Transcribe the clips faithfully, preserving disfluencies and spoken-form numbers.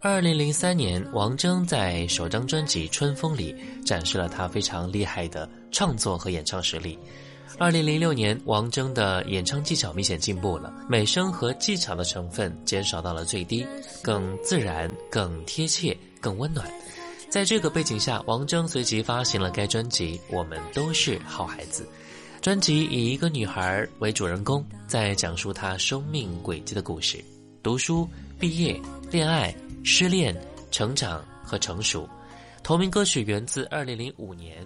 二零零三年，王铮在首张专辑《春风》里展示了他非常厉害的创作和演唱实力。二零零六年，王铮的演唱技巧明显进步了，美声和技巧的成分减少到了最低，更自然、更贴切、更温暖。在这个背景下，王铮随即发行了该专辑《我们都是好孩子》。专辑以一个女孩为主人公，在讲述她生命轨迹的故事，读书、毕业、恋爱、失恋、成长和成熟。同名歌曲源自二零零五年。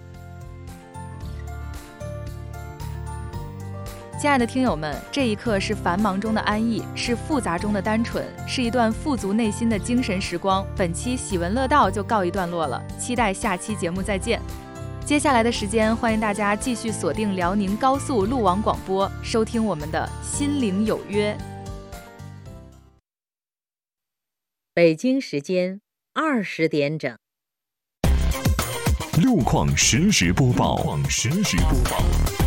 亲爱的听友们，这一刻是繁忙中的安逸，是复杂中的单纯，是一段富足内心的精神时光。本期喜闻乐道就告一段落了，期待下期节目再见。接下来的时间，欢迎大家继续锁定辽宁高速路网广播，收听我们的心灵有约。 北京时间二十点整， 路况实时播报。路况实时播报。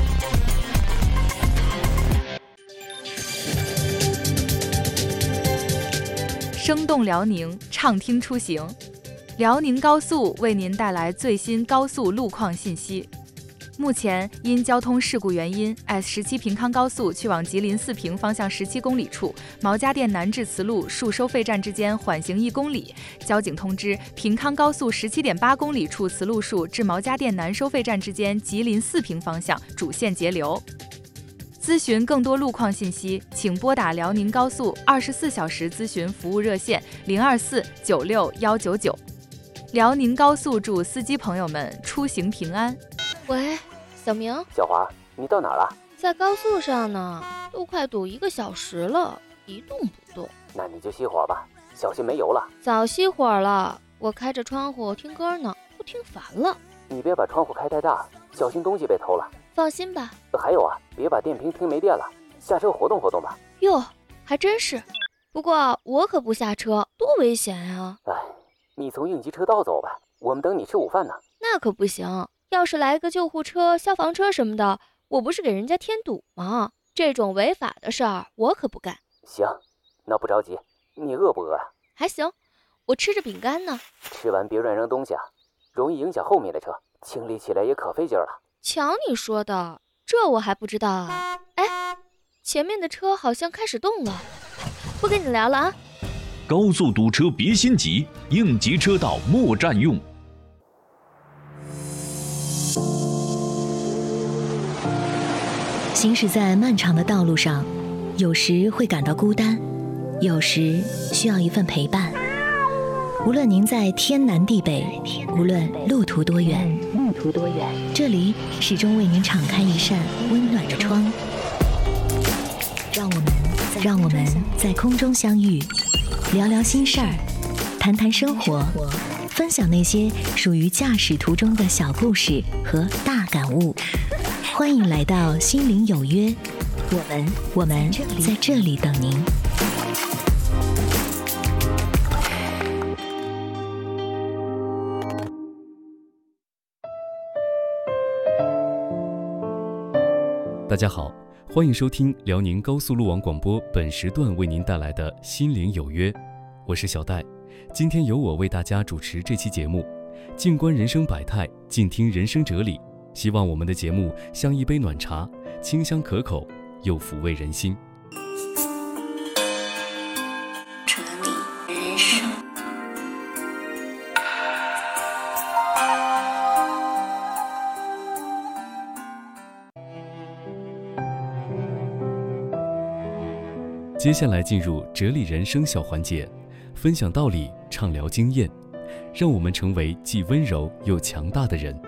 生动辽宁，畅听出行。辽宁高速为您带来最新高速路况信息。目前因交通事故原因 ，S 十七 平康高速去往吉林四平方向十七公里处，毛家店南至慈路树收费站之间缓行一公里。交警通知，平康高速十七点八公里处慈路树至毛家店南收费站之间吉林四平方向主线截流。咨询更多路况信息，请拨打辽宁高速二十四小时咨询服务热线零二四九六幺九九。辽宁高速祝司机朋友们出行平安。 喂，小明。 小华，你到哪儿了？ 在高速上呢，都快堵一个小时了，一动不动。 那你就熄火吧，小心没油了。 早熄火了，我开着窗户听歌呢，都听烦了。 你别把窗户开太大，小心东西被偷了。 放心吧。 还有啊，别把电瓶听没电了，下车活动活动吧。 哟，还真是。不过我可不下车，多危险啊！ 哎，你从应急车道走吧，我们等你吃午饭呢。 那可不行，要是来个救护车、消防车什么的，我不是给人家添堵吗？这种违法的事儿我可不干。 行，那不着急。你饿不饿啊？ 还行，我吃着饼干呢。 吃完别乱扔东西啊，容易影响后面的车，清理起来也可费劲了。 瞧你说的，这我还不知道啊。哎，前面的车好像开始动了，不跟你聊了啊。 高速堵车别心急，应急车道莫占用。 行驶在漫长的道路上，有时会感到孤单，有时需要一份陪伴。无论您在天南地北，无论路途多远，路途多远，这里始终为您敞开一扇温暖的窗。让我们让我们在空中相遇，聊聊心事儿，谈谈生活，分享那些属于驾驶途中的小故事和大感悟。欢迎来到心灵有约，我们我们在这里等您。 大家好，欢迎收听辽宁高速路网广播本时段为您带来的心灵有约，我是小戴，今天由我为大家主持这期节目。静观人生百态，静听人生哲理，希望我们的节目像一杯暖茶，清香可口，又抚慰人心。 哲理人生。 接下来进入哲理人生小环节，分享道理，畅聊经验，让我们成为既温柔又强大的人。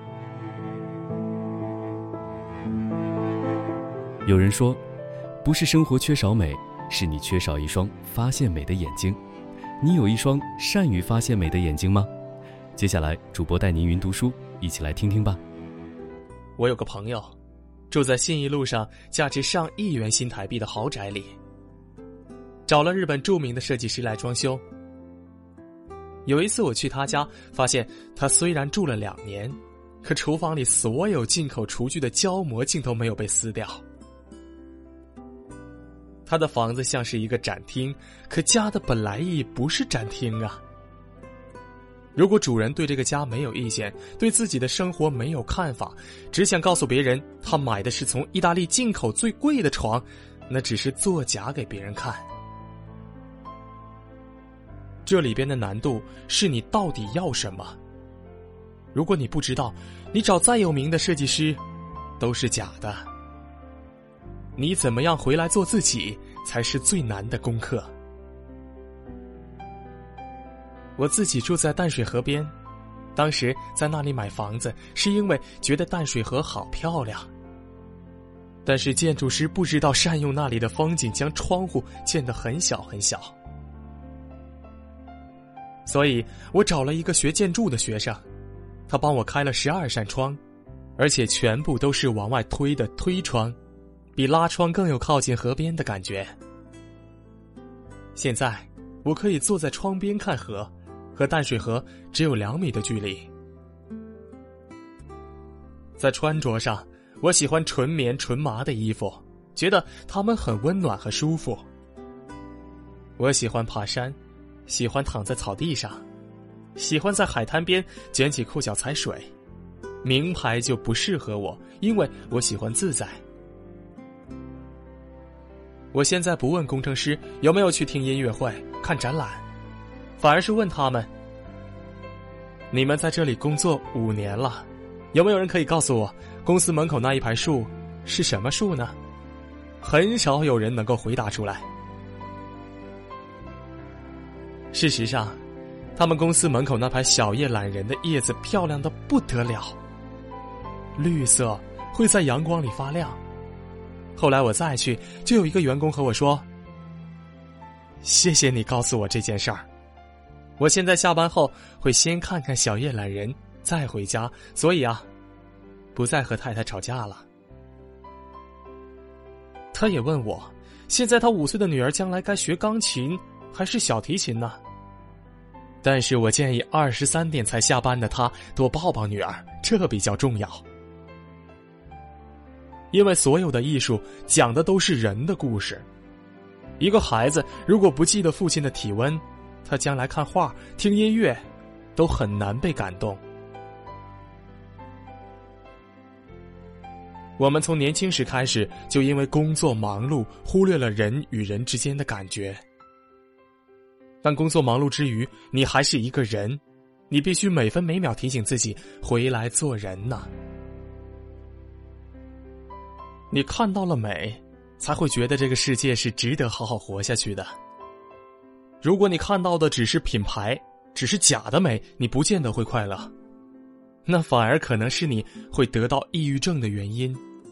有人说，不是生活缺少美，是你缺少一双发现美的眼睛。你有一双善于发现美的眼睛吗？接下来主播带您云读书，一起来听听吧。 我有个朋友住在信义路上价值上亿元新台币的豪宅里，找了日本著名的设计师来装修。有一次我去他家，发现他虽然住了两年，可厨房里所有进口厨具的胶膜竟都没有被撕掉。 他的房子像是一个展厅，可家的本来意义不是展厅啊。如果主人对这个家没有意见，对自己的生活没有看法，只想告诉别人他买的是从意大利进口最贵的床，那只是作假给别人看。这里边的难度是你到底要什么。如果你不知道，你找再有名的设计师都是假的。你怎么样回来做自己才是最难的功课。我自己住在淡水河边，当时在那里买房子是因为觉得淡水河好漂亮，但是建筑师不知道善用那里的风景，将窗户建得很小很小，所以我找了一个学建筑的学生，他帮我开了十二扇窗，而且全部都是往外推的推窗，比拉窗更有靠近河边的感觉。现在我可以坐在窗边看河，和淡水河只有两米的距离。在穿着上，我喜欢纯棉纯麻的衣服，觉得它们很温暖和舒服。我喜欢爬山，喜欢躺在草地上，喜欢在海滩边卷起裤脚踩水。名牌就不适合我，因为我喜欢自在。我现在不问工程师有没有去听音乐会、看展览，反而是问他们：你们在这里工作五年了，有没有人可以告诉我，公司门口那一排树是什么树呢？很少有人能够回答出来。事实上，他们公司门口那排小叶懒人的叶子漂亮得不得了，绿色会在阳光里发亮。后来我再去，就有一个员工和我说：谢谢你告诉我这件事儿，我现在下班后会先看看小叶懒人再回家，所以啊，不再和太太吵架了。他也问我，现在他五岁的女儿将来该学钢琴还是小提琴呢？但是我建议二十三点才下班的他多抱抱女儿，这比较重要。因为所有的艺术讲的都是人的故事。一个孩子如果不记得父亲的体温，他将来看画、听音乐都很难被感动。我们从年轻时开始就因为工作忙碌，忽略了人与人之间的感觉。但工作忙碌之余，你还是一个人，你必须每分每秒提醒自己回来做人呐。你看到了美，才会觉得这个世界是值得好好活下去的。如果你看到的只是品牌，只是假的美，你不见得会快乐，那反而可能是你会得到抑郁症的原因。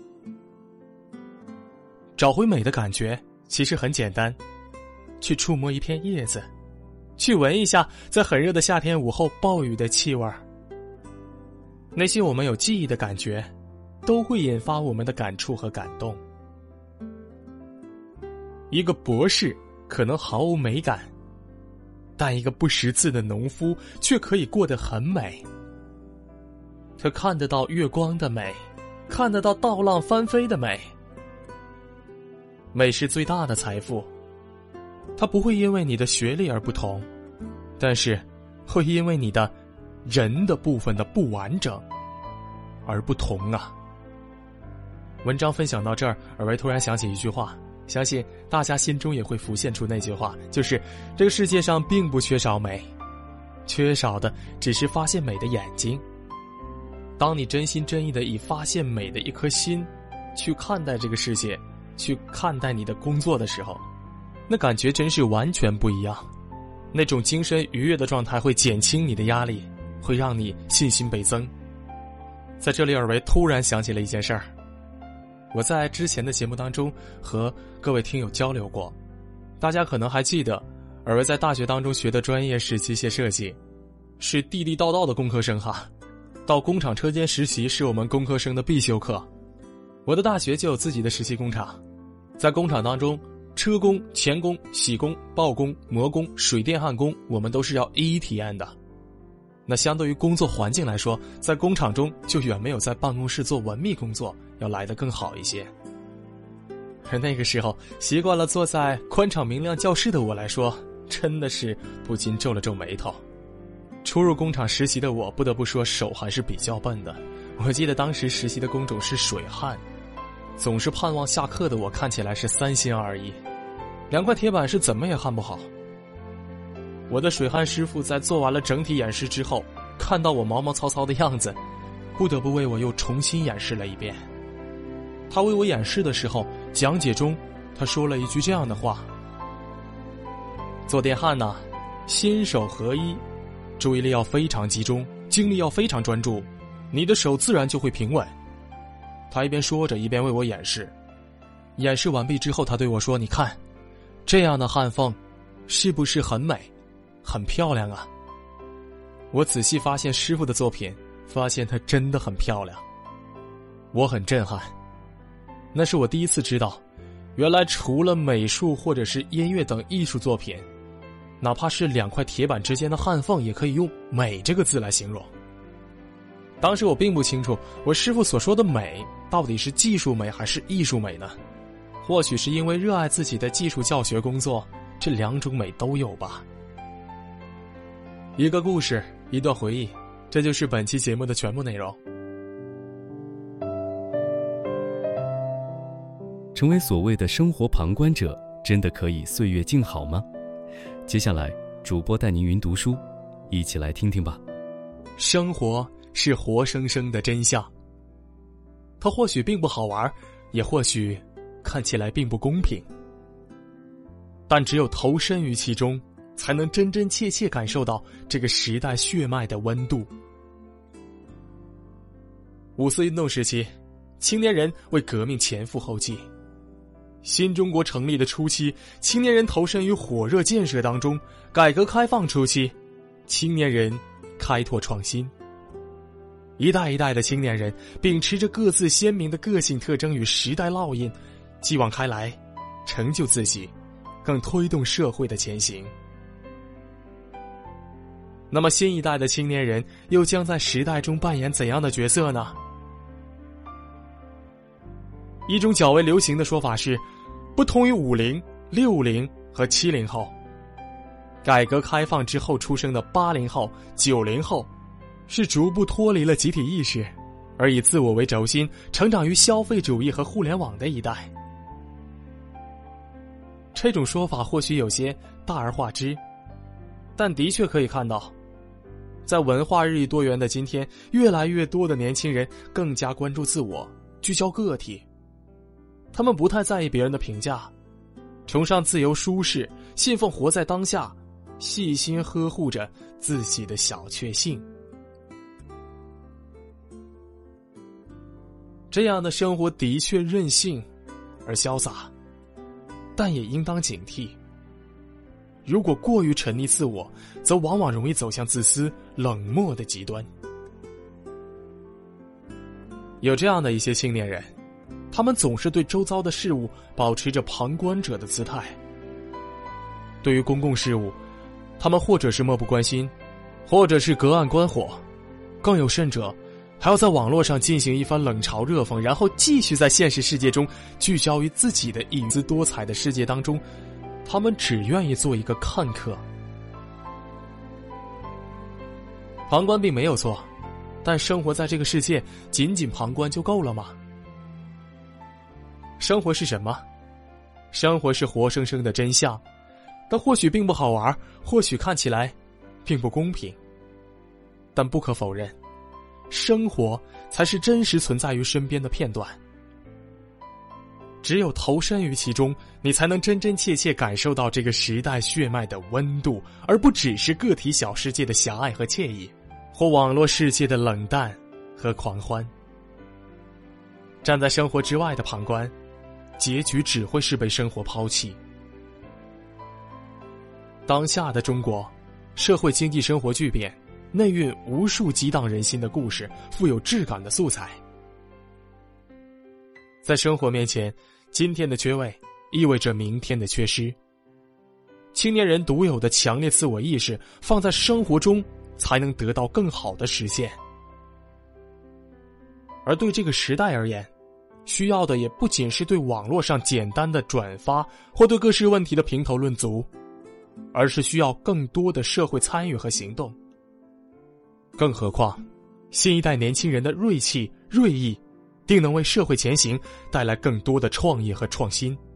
找回美的感觉其实很简单，去触摸一片叶子，去闻一下在很热的夏天午后暴雨的气味。那些我们有记忆的感觉，都会引发我们的感触和感动。一个博士可能毫无美感，但一个不识字的农夫却可以过得很美。他看得到月光的美，看得到稻浪翻飞的美。美是最大的财富，它不会因为你的学历而不同，但是会因为你的人的部分的不完整而不同啊。文章分享到这儿，尔维突然想起一句话，相信大家心中也会浮现出那句话，就是这个世界上并不缺少美，缺少的只是发现美的眼睛。当你真心真意的以发现美的一颗心去看待这个世界，去看待你的工作的时候，那感觉真是完全不一样。那种精神愉悦的状态会减轻你的压力，会让你信心倍增。在这里，尔维突然想起了一件事儿，我在之前的节目当中和各位听友交流过，大家可能还记得，尔维在大学当中学的专业是机械设计，是地地道道的工科生哈。到工厂车间实习是我们工科生的必修课。我的大学就有自己的实习工厂，在工厂当中，车工、钳工、铣工、刨工、磨工、水电焊工，我们都是要一一体验的。那相对于工作环境来说，在工厂中就远没有在办公室做文秘工作要来得更好一些。 而那个时候习惯了坐在宽敞明亮教室的我来说，真的是不禁皱了皱眉头。初入工厂实习的我，不得不说手还是比较笨的。我记得当时实习的工种是水焊，总是盼望下课的我看起来是三心二意，两块铁板是怎么也焊不好。我的水焊师傅在做完了整体演示之后，看到我毛毛糙糙的样子，不得不为我又重新演示了一遍。他为我演示的时候，讲解中他说了一句这样的话：做电焊呢，心手合一，注意力要非常集中，精力要非常专注，你的手自然就会平稳。他一边说着一边为我演示。演示完毕之后，他对我说：你看，这样的焊缝是不是很美，很漂亮啊？我仔细发现师傅的作品，发现它真的很漂亮。我很震撼，那是我第一次知道，原来除了美术或者是音乐等艺术作品，哪怕是两块铁板之间的焊缝也可以用美这个字来形容。当时我并不清楚我师傅所说的美到底是技术美还是艺术美呢？或许是因为热爱自己的技术教学工作，这两种美都有吧。一个故事，一段回忆，这就是本期节目的全部内容。 成为所谓的生活旁观者，真的可以岁月静好吗？接下来主播带您云读书，一起来听听吧。 生活是活生生的真相，它或许并不好玩，也或许看起来并不公平，但只有投身于其中，才能真真切切感受到这个时代血脉的温度。五四运动时期，青年人为革命前赴后继。新中国成立的初期，青年人投身于火热建设当中；改革开放初期，青年人开拓创新。一代一代的青年人秉持着各自鲜明的个性特征与时代烙印，继往开来，成就自己，更推动社会的前行。那么新一代的青年人又将在时代中扮演怎样的角色呢？一种较为流行的说法是，不同于五零、六零和七零后，改革开放之后出生的八零后、九零后，是逐步脱离了集体意识，而以自我为轴心，成长于消费主义和互联网的一代。这种说法或许有些大而化之，但的确可以看到，在文化日益多元的今天，越来越多的年轻人更加关注自我，聚焦个体。他们不太在意别人的评价，崇尚自由舒适，信奉活在当下，细心呵护着自己的小确幸。这样的生活的确任性而潇洒，但也应当警惕。如果过于沉溺自我，则往往容易走向自私、冷漠的极端。有这样的一些青年人，他们总是对周遭的事物保持着旁观者的姿态。对于公共事务，他们或者是漠不关心，或者是隔岸观火，更有甚者，还要在网络上进行一番冷嘲热讽，然后继续在现实世界中聚焦于自己的一姿多彩的世界当中。他们只愿意做一个看客。旁观并没有错，但生活在这个世界，仅仅旁观就够了吗？生活是什么？生活是活生生的真相，但或许并不好玩，或许看起来并不公平。但不可否认，生活才是真实存在于身边的片段。只有投身于其中，你才能真真切切感受到这个时代血脉的温度，而不只是个体小世界的狭隘和惬意，或网络世界的冷淡和狂欢。站在生活之外的旁观，结局只会是被生活抛弃。当下的中国，社会经济生活巨变，内蕴无数激荡人心的故事，富有质感的素材。在生活面前，今天的缺位意味着明天的缺失。青年人独有的强烈自我意识，放在生活中才能得到更好的实现。而对这个时代而言， 需要的也不仅是对网络上简单的转发或对各式问题的评头论足，而是需要更多的社会参与和行动。更何况，新一代年轻人的锐气、锐意，定能为社会前行带来更多的创意和创新。